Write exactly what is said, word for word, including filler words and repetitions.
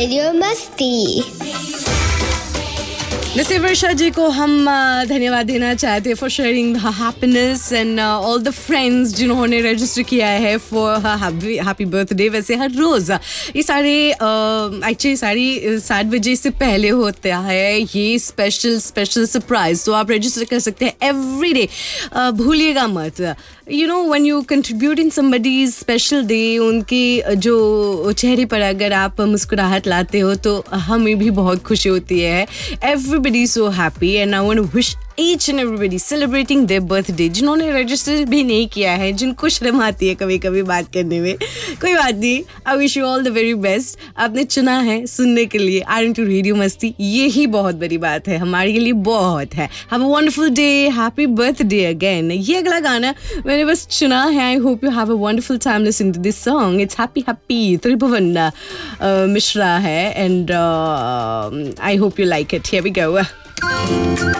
Radio मस्ती। वैसे वर्षा जी को हम uh, धन्यवाद देना चाहते हैं for sharing happiness and all the friends जिन्होंने रजिस्टर किया है फॉर हैप्पी बर्थडे। वैसे हर रोज़ ये सारे एक्चुअली सारी सात बजे से पहले होता है ये स्पेशल स्पेशल सरप्राइज, तो आप रजिस्टर कर सकते हैं एवरी डे। भूलिएगा मत, you know when you contribute in somebody's special day, उनके जो चेहरे पर अगर आप मुस्कुराहट लाते हो तो हमें भी बहुत खुशी होती है। Everybody is so happy and I want to wish each and everybody celebrating their birthday जिन्होंने रजिस्टर भी नहीं किया है, जिनको शर्म आती है कभी कभी बात करने में, कोई बात नहीं। I wish you all the very best। आपने चुना है सुनने के लिए आर टू रेडियो मस्ती, यही बहुत बड़ी बात है, हमारे लिए बहुत है। Have a wonderful day, happy birthday again। ये अगला गाना मैंने बस चुना है। I hope you have a wonderful time listening to this song। It's happy happy त्रिभुवन मिश्रा है and uh, I hope you like it। Here we go।